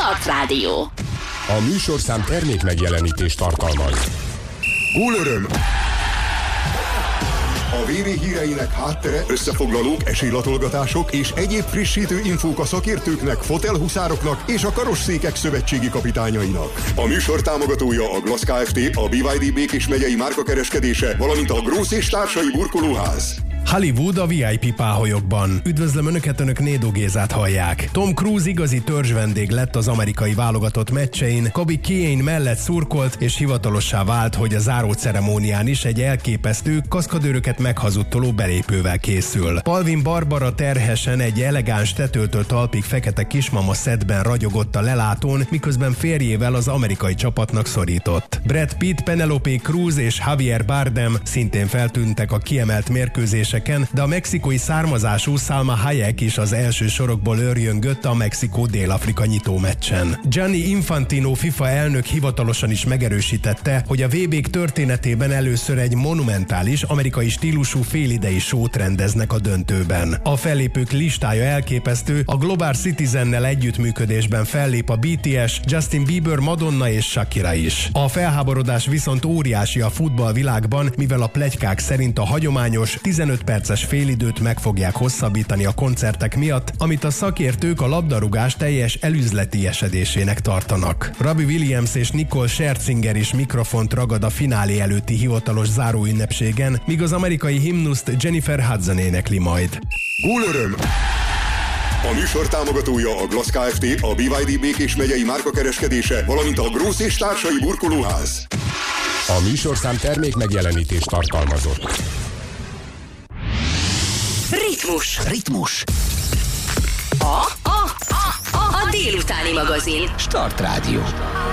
Start Rádió. A műsorszám termék megjelenítést tartalmaz. Gólöröm! A VB híreinek háttere, összefoglalók, esélylatolgatások és egyéb frissítő infók a szakértőknek, fotelhuszároknak és a karosszékek szövetségi kapitányainak. A műsor támogatója a Glass Kft., a BYD Békés megyei márkakereskedése, valamint a Grósz és társai burkolóház. Hollywood a VIP páholyokban. Üdvözlöm Önöket, Önök Nédó Gézát hallják. Tom Cruise igazi törzsvendég lett az amerikai válogatott meccsein, Kobe Keane mellett szurkolt, és hivatalossá vált, hogy a záró ceremónián is egy elképesztő, kaszkadőröket meghazudtoló belépővel készül. Palvin Barbara terhesen egy elegáns tetőtől talpig fekete kismama szettben ragyogott a lelátón, miközben férjével az amerikai csapatnak szorított. Brad Pitt, Penelope Cruz és Javier Bardem szintén feltűntek a kiemelt mérkőzéseken, de a mexikói származású Salma Hayek is az első sorokból őrjöngött a Mexikó-Dél-Afrika nyitó meccsen. Gianni Infantino FIFA elnök hivatalosan is megerősítette, hogy a VB-k történetében először egy monumentális, amerikai stílusú félidei show-t rendeznek a döntőben. A fellépők listája elképesztő, a Global Citizennel együttműködésben fellép a BTS, Justin Bieber, Madonna és Shakira is. A felháborodás viszont óriási a futballvilágban, mivel a pletykák szerint a hagyományos 15 perces félidőt meg fogják hosszabbítani a koncertek miatt, amit a szakértők a labdarúgás teljes elüzletiesedésének tartanak. Robbie Williams és Nicole Scherzinger is mikrofont ragad a finálé előtti hivatalos záróünnepségen, míg az amerikai himnuszt Jennifer Hudson énekli majd. Gólöröm! A műsor támogatója a Glass Kft., a BYD Békés megyei márkakereskedése, valamint a Grósz és társai burkolóház. A műsorszám termék megjelenítést tartalmazott. Ritmus. A délutáni magazin. Start Rádió.